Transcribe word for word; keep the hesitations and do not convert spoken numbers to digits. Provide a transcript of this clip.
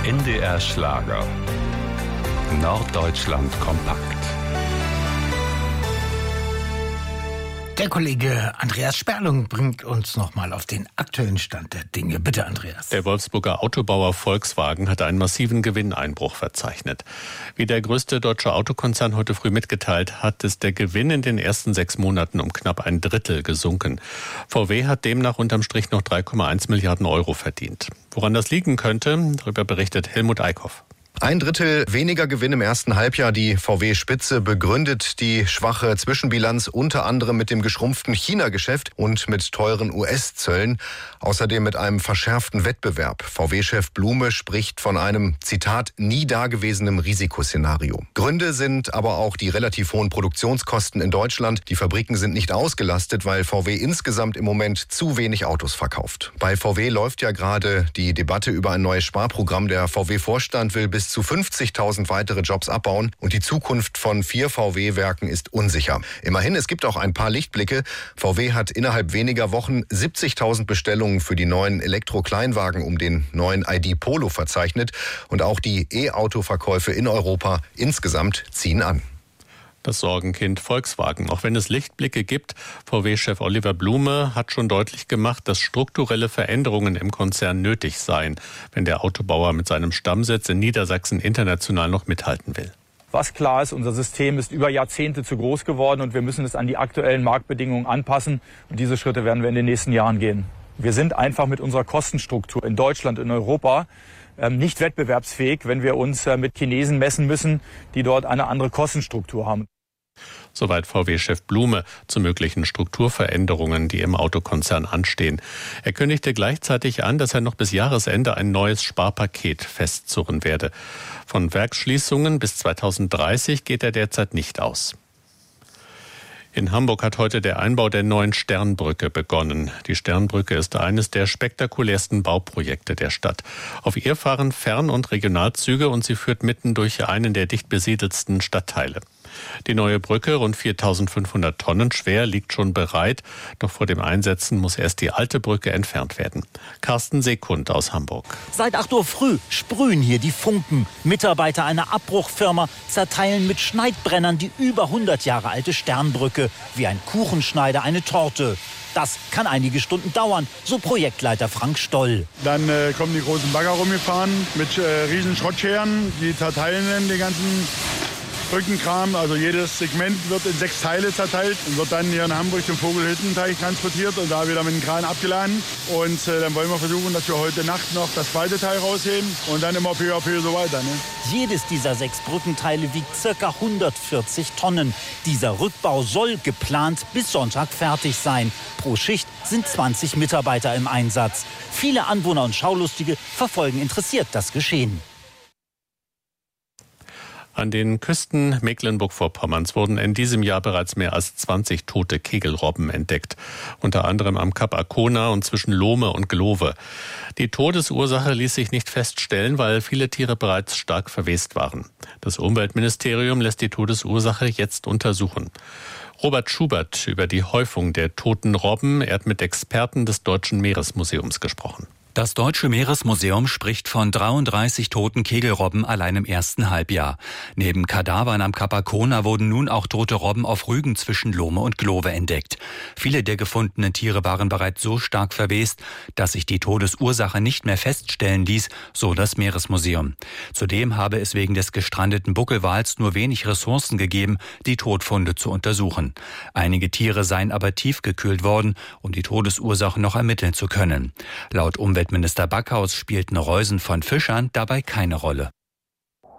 N D R Schlager. Norddeutschland kompakt. Der Kollege Andreas Sperlung bringt uns nochmal auf den aktuellen Stand der Dinge. Bitte, Andreas. Der Wolfsburger Autobauer Volkswagen hat einen massiven Gewinneinbruch verzeichnet. Wie der größte deutsche Autokonzern heute früh mitgeteilt hat, ist der Gewinn in den ersten sechs Monaten um knapp ein Drittel gesunken. V W hat demnach unterm Strich noch drei Komma eins Milliarden Euro verdient. Woran das liegen könnte, darüber berichtet Helmut Eickhoff. Ein Drittel weniger Gewinn im ersten Halbjahr. Die V W-Spitze begründet die schwache Zwischenbilanz unter anderem mit dem geschrumpften China-Geschäft und mit teuren U S-Zöllen. Außerdem mit einem verschärften Wettbewerb. V W-Chef Blume spricht von einem, Zitat, nie dagewesenem Risikoszenario. Gründe sind aber auch die relativ hohen Produktionskosten in Deutschland. Die Fabriken sind nicht ausgelastet, weil V W insgesamt im Moment zu wenig Autos verkauft. Bei V W läuft ja gerade die Debatte über ein neues Sparprogramm. Der V W-Vorstand will bis zu fünfzigtausend weitere Jobs abbauen und die Zukunft von vier V W-Werken ist unsicher. Immerhin, es gibt auch ein paar Lichtblicke. V W hat innerhalb weniger Wochen siebzigtausend Bestellungen für die neuen Elektro-Kleinwagen um den neuen I D Polo verzeichnet und auch die E-Auto-Verkäufe in Europa insgesamt ziehen an. Das Sorgenkind Volkswagen. Auch wenn es Lichtblicke gibt, V W-Chef Oliver Blume hat schon deutlich gemacht, dass strukturelle Veränderungen im Konzern nötig seien, wenn der Autobauer mit seinem Stammsitz in Niedersachsen international noch mithalten will. Was klar ist, unser System ist über Jahrzehnte zu groß geworden und wir müssen es an die aktuellen Marktbedingungen anpassen. Und diese Schritte werden wir in den nächsten Jahren gehen. Wir sind einfach mit unserer Kostenstruktur in Deutschland, in Europa nicht wettbewerbsfähig, wenn wir uns mit Chinesen messen müssen, die dort eine andere Kostenstruktur haben. Soweit V W-Chef Blume zu möglichen Strukturveränderungen, die im Autokonzern anstehen. Er kündigte gleichzeitig an, dass er noch bis Jahresende ein neues Sparpaket festzurren werde. Von Werksschließungen bis zweitausenddreißig geht er derzeit nicht aus. In Hamburg hat heute der Einbau der neuen Sternbrücke begonnen. Die Sternbrücke ist eines der spektakulärsten Bauprojekte der Stadt. Auf ihr fahren Fern- und Regionalzüge und sie führt mitten durch einen der dicht besiedelsten Stadtteile. Die neue Brücke, rund viertausendfünfhundert Tonnen schwer, liegt schon bereit. Doch vor dem Einsetzen muss erst die alte Brücke entfernt werden. Carsten Sekund aus Hamburg. Seit acht Uhr früh sprühen hier die Funken. Mitarbeiter einer Abbruchfirma zerteilen mit Schneidbrennern die über hundert Jahre alte Sternbrücke. Wie ein Kuchenschneider eine Torte. Das kann einige Stunden dauern, so Projektleiter Frank Stoll. Dann äh, kommen die großen Bagger rumgefahren mit äh, riesen Schrottscheren. Die zerteilen dann den ganzen Brückenkram. Also jedes Segment wird in sechs Teile zerteilt und wird dann hier in Hamburg zum Vogelhüttenteich transportiert und da wieder mit dem Kran abgeladen. Und äh, dann wollen wir versuchen, dass wir heute Nacht noch das zweite Teil rausheben und dann immer peu à peu so weiter. Ne? Jedes dieser sechs Brückenteile wiegt ca. hundertvierzig Tonnen. Dieser Rückbau soll geplant bis Sonntag fertig sein. Pro Schicht sind zwanzig Mitarbeiter im Einsatz. Viele Anwohner und Schaulustige verfolgen interessiert das Geschehen. An den Küsten Mecklenburg-Vorpommerns wurden in diesem Jahr bereits mehr als zwanzig tote Kegelrobben entdeckt. Unter anderem am Kap Arkona und zwischen Lohme und Glove. Die Todesursache ließ sich nicht feststellen, weil viele Tiere bereits stark verwest waren. Das Umweltministerium lässt die Todesursache jetzt untersuchen. Robert Schubert über die Häufung der toten Robben. Er hat mit Experten des Deutschen Meeresmuseums gesprochen. Das Deutsche Meeresmuseum spricht von dreiunddreißig toten Kegelrobben allein im ersten Halbjahr. Neben Kadavern am Kap Arkona wurden nun auch tote Robben auf Rügen zwischen Lohme und Glove entdeckt. Viele der gefundenen Tiere waren bereits so stark verwest, dass sich die Todesursache nicht mehr feststellen ließ, so das Meeresmuseum. Zudem habe es wegen des gestrandeten Buckelwals nur wenig Ressourcen gegeben, die Todfunde zu untersuchen. Einige Tiere seien aber tiefgekühlt worden, um die Todesursache noch ermitteln zu können. Laut Umweltminister Backhaus spielten Reusen von Fischern dabei keine Rolle.